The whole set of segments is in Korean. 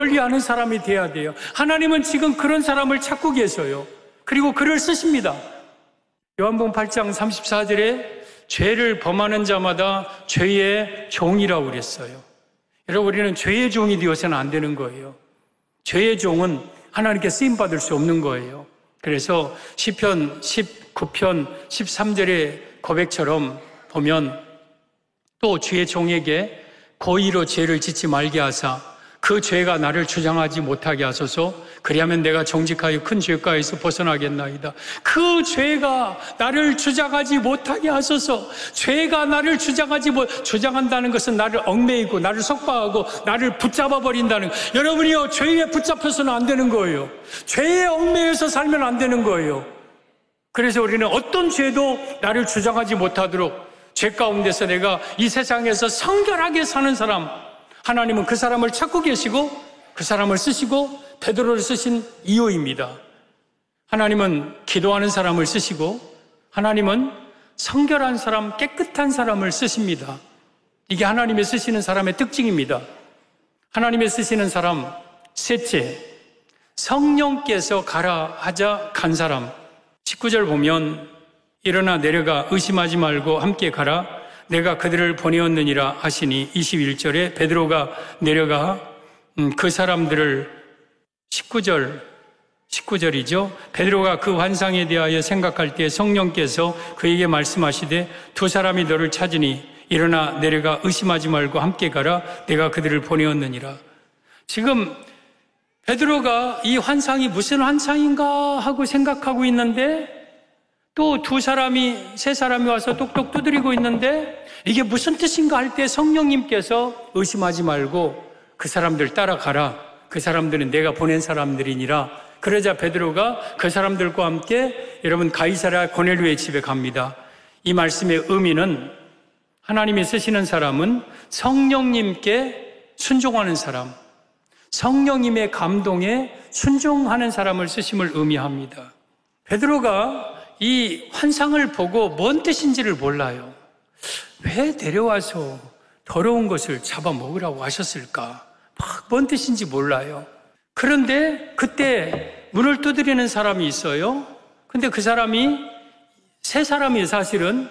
권리하는 사람이 돼야 돼요. 하나님은 지금 그런 사람을 찾고 계셔요. 그리고 글을 쓰십니다. 요한복음 8장 34절에 죄를 범하는 자마다 죄의 종이라고 그랬어요. 여러분, 우리는 죄의 종이 되어서는 안 되는 거예요. 죄의 종은 하나님께 쓰임받을 수 없는 거예요. 그래서 시편 19편 13절의 고백처럼 보면 또 주의 종에게 고의로 죄를 짓지 말게 하사 그 죄가 나를 주장하지 못하게 하소서. 그리하면 내가 정직하여 큰 죄가에서 벗어나겠나이다. 그 죄가 나를 주장하지 못하게 하소서. 죄가 나를 주장한다는 것은 나를 얽매이고 나를 속박하고 나를 붙잡아 버린다는 거예요. 여러분이요, 죄에 붙잡혀서는 안 되는 거예요. 죄에 얽매여서 살면 안 되는 거예요. 그래서 우리는 어떤 죄도 나를 주장하지 못하도록 죄 가운데서 내가 이 세상에서 성결하게 사는 사람, 하나님은 그 사람을 찾고 계시고 그 사람을 쓰시고 베드로를 쓰신 이유입니다. 하나님은 기도하는 사람을 쓰시고 하나님은 성결한 사람, 깨끗한 사람을 쓰십니다. 이게 하나님의 쓰시는 사람의 특징입니다. 하나님의 쓰시는 사람, 셋째, 성령께서 가라 하자 간 사람. 19절 보면 일어나 내려가 의심하지 말고 함께 가라. 내가 그들을 보내었느니라 하시니 21절에 베드로가 내려가 그 사람들을 19절이죠. 베드로가 그 환상에 대하여 생각할 때 성령께서 그에게 말씀하시되 두 사람이 너를 찾으니 일어나 내려가 의심하지 말고 함께 가라. 내가 그들을 보내었느니라. 지금 베드로가 이 환상이 무슨 환상인가 하고 생각하고 있는데 또 세 사람이 와서 똑똑 두드리고 있는데 이게 무슨 뜻인가 할 때 성령님께서 의심하지 말고 그 사람들 따라가라. 그 사람들은 내가 보낸 사람들이니라. 그러자 베드로가 그 사람들과 함께 여러분 가이사랴 고넬료의 집에 갑니다. 이 말씀의 의미는 하나님이 쓰시는 사람은 성령님께 순종하는 사람, 성령님의 감동에 순종하는 사람을 쓰심을 의미합니다. 베드로가 이 환상을 보고 뭔 뜻인지를 몰라요. 왜 내려와서 더러운 것을 잡아먹으라고 하셨을까? 뭔 뜻인지 몰라요. 그런데 그때 문을 두드리는 사람이 있어요. 근데 그 사람이 세 사람이 사실은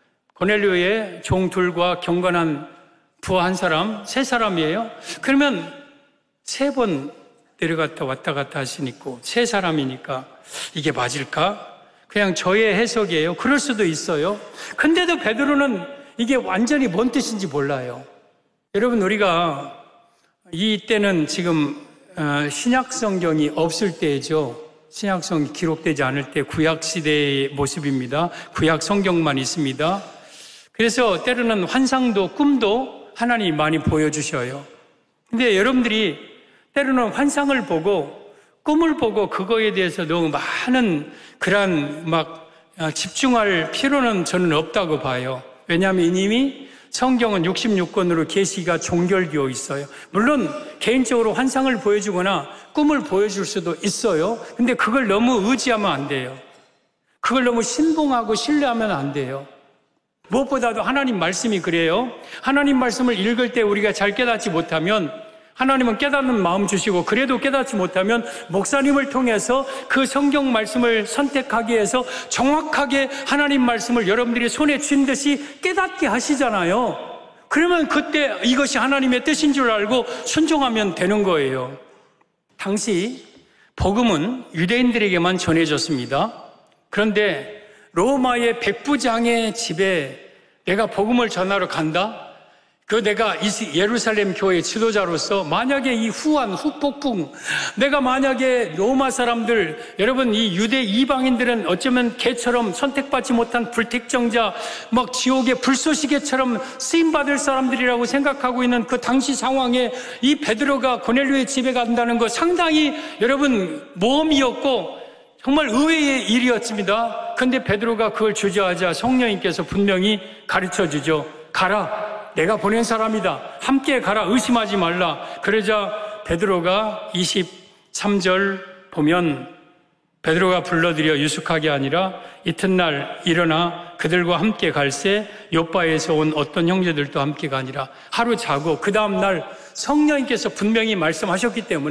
고넬료의 종 둘과 경건한 부하 한 사람, 세 사람이에요. 그러면 세 번 내려갔다 왔다 갔다 하시니까 세 사람이니까 이게 맞을까? 그냥 저의 해석이에요. 그럴 수도 있어요. 근데도 베드로는 이게 완전히 뭔 뜻인지 몰라요. 여러분, 우리가 이때는 지금 신약 성경이 없을 때죠. 신약 성경이 기록되지 않을 때 구약 시대의 모습입니다. 구약 성경만 있습니다. 그래서 때로는 환상도 꿈도 하나님이 많이 보여주셔요. 근데 여러분들이 때로는 환상을 보고 꿈을 보고 그거에 대해서 너무 많은 그런 집중할 필요는 저는 없다고 봐요. 왜냐하면 이미 성경은 66권으로 계시가 종결되어 있어요. 물론 개인적으로 환상을 보여주거나 꿈을 보여줄 수도 있어요. 근데 그걸 너무 의지하면 안 돼요. 그걸 너무 신봉하고 신뢰하면 안 돼요. 무엇보다도 하나님 말씀이 그래요. 하나님 말씀을 읽을 때 우리가 잘 깨닫지 못하면 하나님은 깨닫는 마음 주시고 그래도 깨닫지 못하면 목사님을 통해서 그 성경 말씀을 선택하게 해서 정확하게 하나님 말씀을 여러분들이 손에 쥔 듯이 깨닫게 하시잖아요. 그러면 그때 이것이 하나님의 뜻인 줄 알고 순종하면 되는 거예요. 당시 복음은 유대인들에게만 전해졌습니다. 그런데 로마의 백부장의 집에 내가 복음을 전하러 간다? 내가 예루살렘 교회 지도자로서 만약에 이 후폭풍, 내가 만약에 로마 사람들, 여러분 이 유대 이방인들은 어쩌면 개처럼 선택받지 못한 불택정자, 지옥의 불쏘시개처럼 쓰임받을 사람들이라고 생각하고 있는 그 당시 상황에 이 베드로가 고넬료의 집에 간다는 거 상당히 여러분 모험이었고 정말 의외의 일이었습니다. 근데 베드로가 그걸 주저하자 성령님께서 분명히 가르쳐 주죠. 가라. 내가 보낸 사람이다. 함께 가라. 의심하지 말라. 그러자 베드로가 23절 보면 베드로가 불러들여 유숙하게 아니라 이튿날 일어나 그들과 함께 갈새 요빠에서 온 어떤 형제들도 함께 가니라. 하루 자고 그 다음 날 성령님께서 분명히 말씀하셨기 때문에